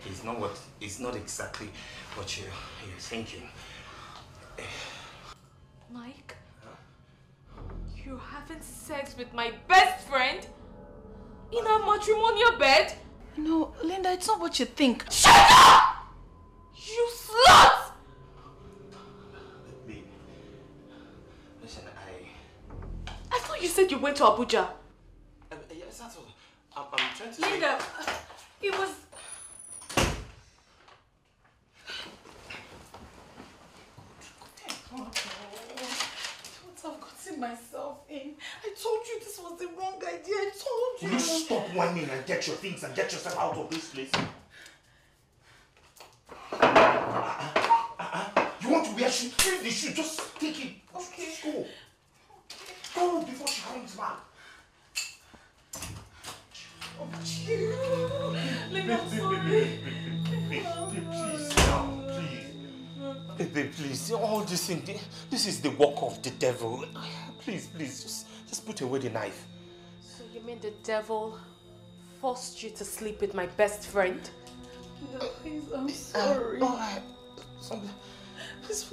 It's not exactly what you're thinking. Mike? You're having sex with my best friend? In a matrimonial bed? No, Linda, it's not what you think. Shut up! You slut! Babe, listen, I thought you said you went to Abuja. Yes, that's all. I'm trying to Linda, it was... What I've gotten myself in. I told you this was the wrong idea. I told you. Will you stop whining and get your things and get yourself out of this place? You want to wear shoes? Leave the shoe. Just take it. Okay. Just go. Go before she comes back. Oh, Linda, I'm sorry. Please, now, please. Baby, please. All this thing, this is the work of the devil. Please, just put away the knife. So you mean the devil forced you to sleep with my best friend? No, please, I'm sorry. Alright. Please